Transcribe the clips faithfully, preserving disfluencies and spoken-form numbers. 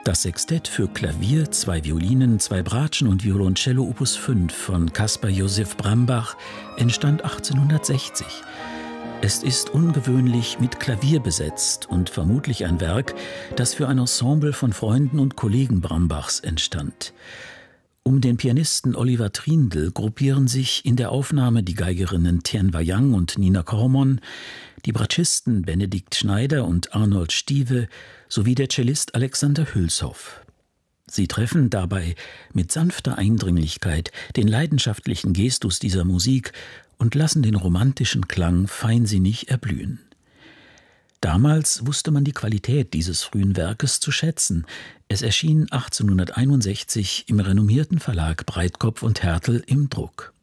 Das Sextett für Klavier, zwei Violinen, zwei Bratschen und Violoncello Opus fünf von Caspar Josef Brambach entstand achtzehnhundertsechzig. Es ist ungewöhnlich mit Klavier besetzt und vermutlich ein Werk, das für ein Ensemble von Freunden und Kollegen Brambachs entstand. Um den Pianisten Oliver Trindl gruppieren sich in der Aufnahme die Geigerinnen Tien Wayang und Nina Kormon, die Bratschisten Benedikt Schneider und Arnold Stiewe sowie der Cellist Alexander Hülshoff. Sie treffen dabei mit sanfter Eindringlichkeit den leidenschaftlichen Gestus dieser Musik und lassen den romantischen Klang feinsinnig erblühen. Damals wusste man die Qualität dieses frühen Werkes zu schätzen. Es erschien achtzehnhunderteinundsechzig im renommierten Verlag Breitkopf und Härtel im Druck.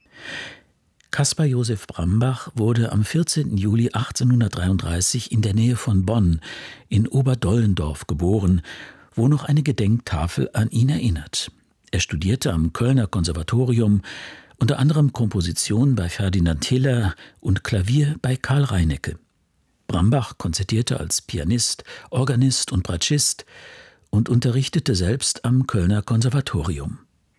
Caspar Josef Brambach wurde am vierzehnten Juli achtzehnhundertdreiunddreißig in der Nähe von Bonn in Oberdollendorf geboren, wo noch eine Gedenktafel an ihn erinnert. Er studierte am Kölner Konservatorium, unter anderem Komposition bei Ferdinand Hiller und Klavier bei Karl Reinecke. Brambach konzertierte als Pianist, Organist und Bratschist und unterrichtete selbst am Kölner Konservatorium.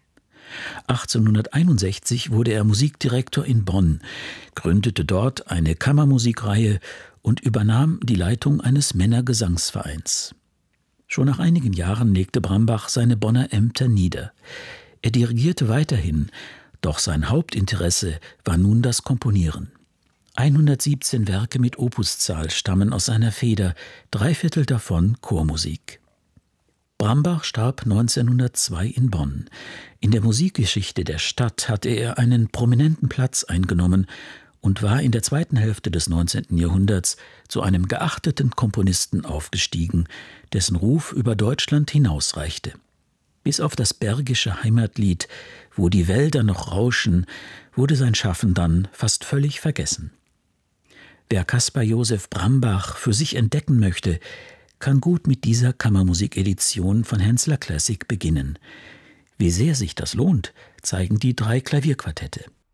achtzehnhunderteinundsechzig wurde er Musikdirektor in Bonn, gründete dort eine Kammermusikreihe und übernahm die Leitung eines Männergesangsvereins. Schon nach einigen Jahren legte Brambach seine Bonner Ämter nieder. Er dirigierte weiterhin, doch sein Hauptinteresse war nun das Komponieren. hundertsiebzehn Werke mit Opuszahl stammen aus seiner Feder, drei Viertel davon Chormusik. Brambach starb neunzehnhundertzwei in Bonn. In der Musikgeschichte der Stadt hatte er einen prominenten Platz eingenommen und war in der zweiten Hälfte des neunzehnten Jahrhunderts zu einem geachteten Komponisten aufgestiegen, dessen Ruf über Deutschland hinausreichte. Bis auf das bergische Heimatlied »Wo die Wälder noch rauschen« wurde sein Schaffen dann fast völlig vergessen. Wer Caspar Josef Brambach für sich entdecken möchte, kann gut mit dieser Kammermusikedition von Hensler Classic beginnen. Wie sehr sich das lohnt, zeigen die drei Klavierquartette.